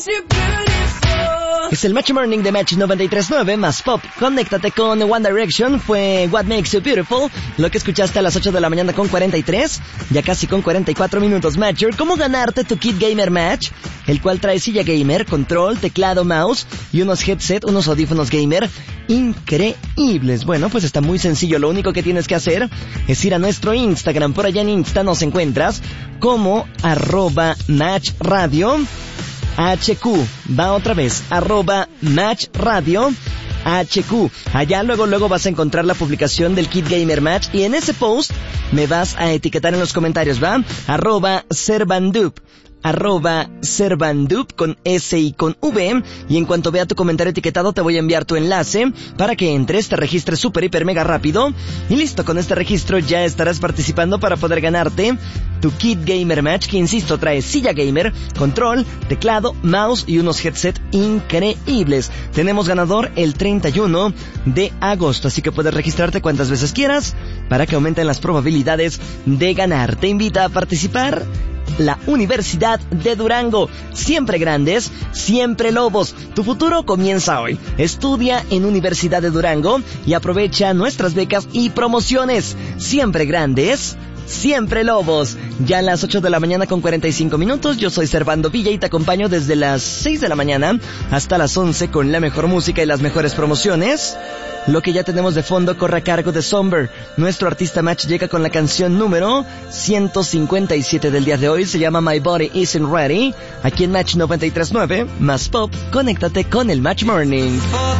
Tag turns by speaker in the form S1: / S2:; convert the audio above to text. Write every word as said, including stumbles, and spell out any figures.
S1: Es el Match Morning de Match noventa y tres punto nueve más Pop. Conéctate con One Direction. Fue What Makes You Beautiful. Lo que escuchaste a las ocho de la mañana con cuarenta y tres. Ya casi con cuarenta y cuatro minutos. Matcher, ¿cómo ganarte tu kit gamer Match? El cual trae silla gamer, control, teclado, mouse y unos headset, unos audífonos gamer increíbles. Bueno, pues está muy sencillo. Lo único que tienes que hacer es ir a nuestro Instagram. Por allá en Insta nos encuentras como arroba Match Radio H Q. Va otra vez, arroba Match Radio H Q. Allá luego luego vas a encontrar la publicación del Kit Gamer Match y en ese post me vas a etiquetar en los comentarios, ¿va? Arroba Servandup. Arroba Servandup con S y con V, y en cuanto vea tu comentario etiquetado te voy a enviar tu enlace para que entres, te registres súper hiper mega rápido y listo. Con este registro ya estarás participando para poder ganarte tu Kit Gamer Match, que insisto trae silla gamer, control, teclado, mouse y unos headset increíbles. Tenemos ganador el treinta y uno de agosto, así que puedes registrarte cuantas veces quieras para que aumenten las probabilidades de ganar. Te invita a participar la Universidad de Durango. Siempre grandes, siempre lobos. Tu futuro comienza hoy. Estudia en Universidad de Durango y aprovecha nuestras becas y promociones. Siempre grandes, siempre lobos. Ya a las ocho de la mañana con cuarenta y cinco minutos. Yo soy Servando Villa y te acompaño desde las seis de la mañana hasta las once con la mejor música y las mejores promociones. Lo que ya tenemos de fondo corre a cargo de Somber. Nuestro artista Match llega con la canción número ciento cincuenta y siete del día de hoy. Se llama My Body Isn't Ready. Aquí en Match noventa y tres punto nueve más Pop. Conéctate con el Match Morning.